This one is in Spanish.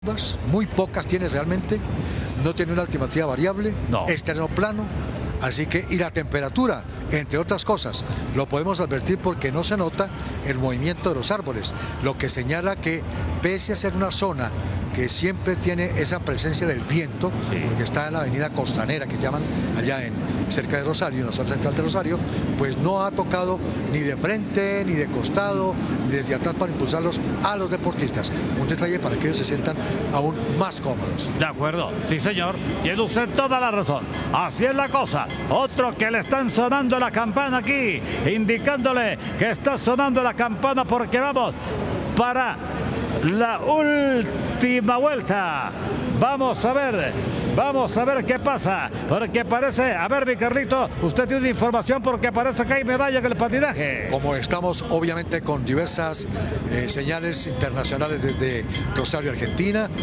Muy pocas tiene realmente, no tiene una altimetría variable, No. es terreno plano, así que, y la temperatura, entre otras cosas, lo podemos advertir porque no se nota el movimiento de los árboles, lo que señala que pese a ser una zona que siempre tiene esa presencia del viento, Sí. porque está en la avenida Costanera, que llaman allá cerca de Rosario, en la zona central de Rosario, pues no ha tocado ni de frente, ni de costado, ni desde atrás para impulsarlos a los deportistas. Un detalle para que ellos se sientan aún más cómodos. De acuerdo, sí señor, tiene usted toda la razón. Así es la cosa. Otro que le están sonando la campana aquí, indicándole que está sonando la campana porque vamos para la última vuelta. Vamos a ver qué pasa, porque parece, a ver mi Carlito, usted tiene información porque parece que hay medalla en el patinaje. Como estamos obviamente con diversas señales internacionales desde Rosario, Argentina,